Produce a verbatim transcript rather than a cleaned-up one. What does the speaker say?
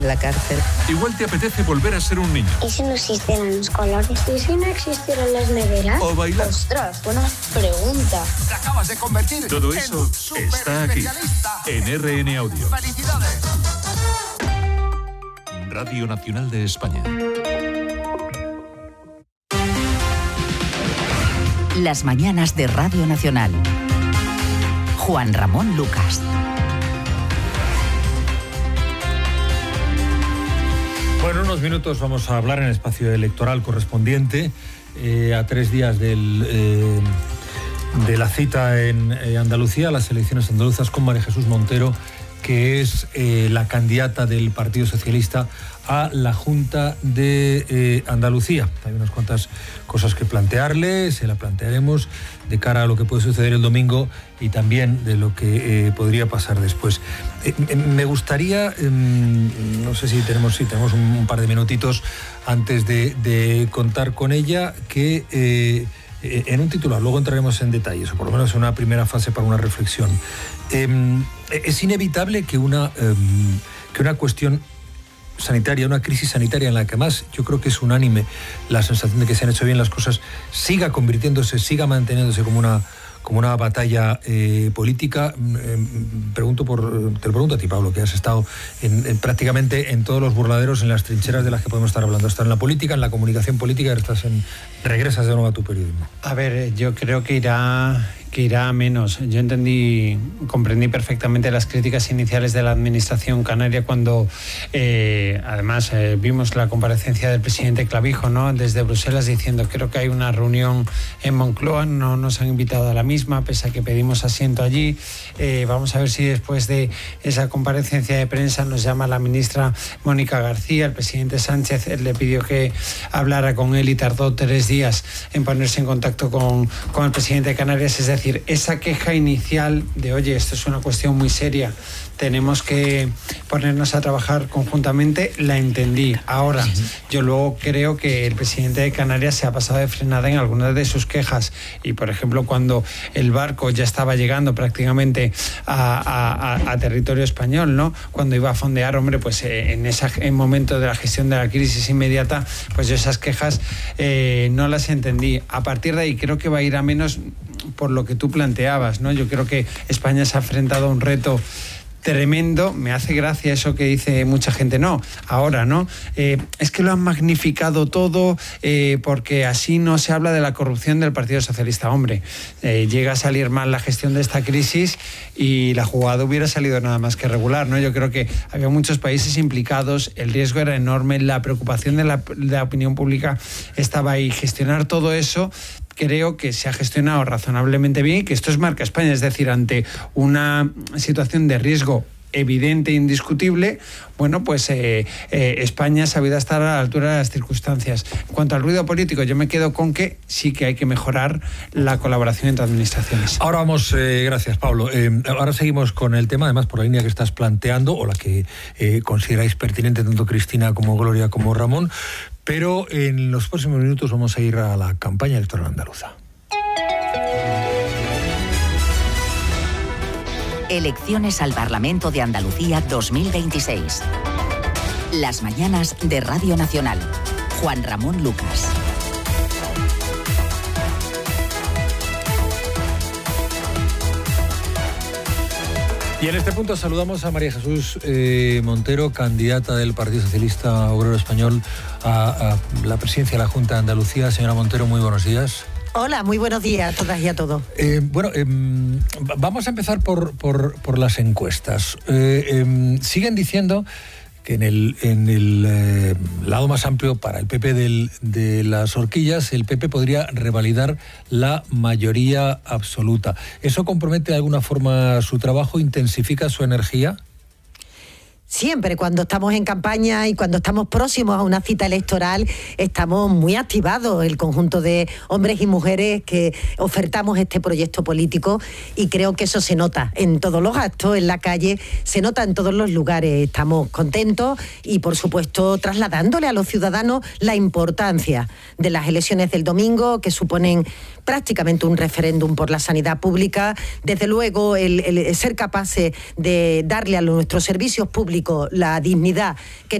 la cárcel. Igual te apetece volver a ser un niño. ¿Y si no existieran los colores? ¿Y si no existieran las neveras? O bailar. Ostras, buena pregunta. Te acabas de convertir Todo eso en está aquí, en R N Audio. ¡Felicidades! Radio Nacional de España. Las mañanas de Radio Nacional. Juan Ramón Lucas. Bueno, en unos minutos vamos a hablar en el espacio electoral correspondiente eh, a tres días del, eh, de la cita en eh, Andalucía, las elecciones andaluzas, con María Jesús Montero, que es eh, la candidata del Partido Socialista a la Junta de eh, Andalucía. Hay unas cuantas cosas que plantearle, se la plantearemos de cara a lo que puede suceder el domingo y también de lo que eh, podría pasar después. Eh, me gustaría, eh, no sé si tenemos, si tenemos un, un par de minutitos antes de, de contar con ella, que eh, en un titular, luego entraremos en detalles, o por lo menos en una primera fase para una reflexión. Eh, es inevitable que una, eh, que una cuestión sanitaria, una crisis sanitaria en la que más yo creo que es unánime la sensación de que se han hecho bien las cosas, siga convirtiéndose, siga manteniéndose como una, como una batalla eh, política. Eh, pregunto por, te lo pregunto a ti, Pablo, que has estado en, en, prácticamente en todos los burladeros, en las trincheras de las que podemos estar hablando. Estás en la política, en la comunicación política, y estás en, regresas de nuevo a tu periodismo. A ver, yo creo que irá... que irá a menos. Yo entendí, comprendí perfectamente las críticas iniciales de la administración canaria cuando, eh, además, eh, vimos la comparecencia del presidente Clavijo, ¿no?, desde Bruselas, diciendo, creo que hay una reunión en Moncloa, no nos han invitado a la misma, pese a que pedimos asiento allí. Eh, vamos a ver si después de esa comparecencia de prensa nos llama la ministra Mónica García. El presidente Sánchez le pidió que hablara con él y tardó tres días en ponerse en contacto con, con el presidente de Canarias. Es decir, Es decir, esa queja inicial de, oye, esto es una cuestión muy seria, tenemos que ponernos a trabajar conjuntamente, la entendí. Ahora, yo luego creo que el presidente de Canarias se ha pasado de frenada en algunas de sus quejas. Y, por ejemplo, cuando el barco ya estaba llegando prácticamente a, a, a territorio español, ¿no?, cuando iba a fondear, hombre, pues eh, en ese momento de la gestión de la crisis inmediata, pues yo esas quejas eh, no las entendí. A partir de ahí creo que va a ir a menos por lo que tú planteabas, ¿no? Yo creo que España se ha enfrentado a un reto tremendo. Me hace gracia eso que dice mucha gente, no, ahora, ¿no? Eh, es que lo han magnificado todo eh, porque así no se habla de la corrupción del Partido Socialista. Hombre, eh, llega a salir mal la gestión de esta crisis y la jugada hubiera salido nada más que regular, ¿no? Yo creo que había muchos países implicados, el riesgo era enorme, la preocupación de la, de la opinión pública estaba ahí. Gestionar todo eso creo que se ha gestionado razonablemente bien y que esto es marca España, es decir, ante una situación de riesgo evidente e indiscutible, bueno, pues eh, eh, España ha sabido estar a la altura de las circunstancias. En cuanto al ruido político, yo me quedo con que sí que hay que mejorar la colaboración entre administraciones. Ahora vamos, eh, gracias Pablo, eh, ahora seguimos con el tema, además por la línea que estás planteando, o la que eh, consideráis pertinente tanto Cristina como Gloria como Ramón, pero en los próximos minutos vamos a ir a la campaña electoral andaluza. Elecciones al Parlamento de Andalucía dos mil veintiséis. Las mañanas de Radio Nacional. Juan Ramón Lucas. Y en este punto saludamos a María Jesús eh, Montero, candidata del Partido Socialista Obrero Español a, a la presidencia de la Junta de Andalucía. Señora Montero, muy buenos días. Hola, muy buenos días a todas y a todos. Eh, bueno, eh, vamos a empezar por, por, por las encuestas. Eh, eh, siguen diciendo que en el, en el eh, lado más amplio para el P P del, de las horquillas, el P P podría revalidar la mayoría absoluta. ¿Eso compromete de alguna forma su trabajo, intensifica su energía? Siempre cuando estamos en campaña y cuando estamos próximos a una cita electoral, estamos muy activados el conjunto de hombres y mujeres que ofertamos este proyecto político, y creo que eso se nota en todos los actos, en la calle, se nota en todos los lugares. Estamos contentos y, por supuesto, trasladándole a los ciudadanos la importancia de las elecciones del domingo, que suponen prácticamente un referéndum por la sanidad pública. Desde luego, el, el ser capaces de darle a nuestros servicios públicos público la dignidad que